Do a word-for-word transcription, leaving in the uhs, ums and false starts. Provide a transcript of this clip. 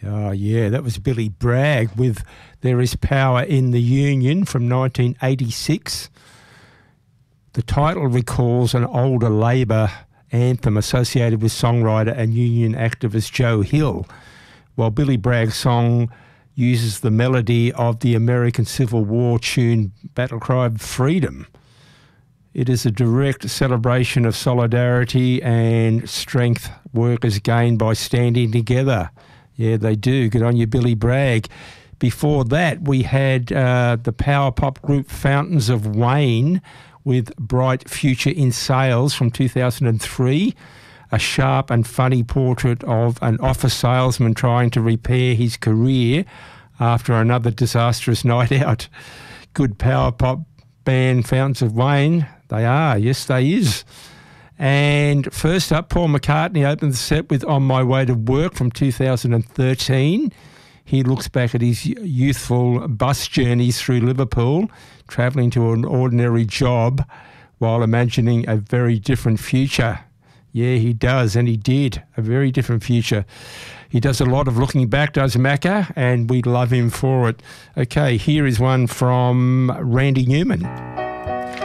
Oh, yeah, that was Billy Bragg with There Is Power in the Union from nineteen eighty-six. The title recalls an older Labor anthem associated with songwriter and union activist Joe Hill, while Billy Bragg's song uses the melody of the American Civil War tune Battle Cry of Freedom. It is a direct celebration of solidarity and strength workers gain by standing together. Yeah, they do. Good on you, Billy Bragg. Before that, we had uh, the power pop group Fountains of Wayne with Bright Future in Sales from two thousand three, a sharp and funny portrait of an office salesman trying to repair his career after another disastrous night out. Good power pop band Fountains of Wayne. They are, yes they is. And first up, Paul McCartney opened the set with On My Way to Work from two thousand thirteen. He looks back at his youthful bus journeys through Liverpool, travelling to an ordinary job while imagining a very different future. Yeah, he does, and he did, a very different future. He does a lot of looking back, does Macca, and we love him for it. Okay, here is one from Randy Newman.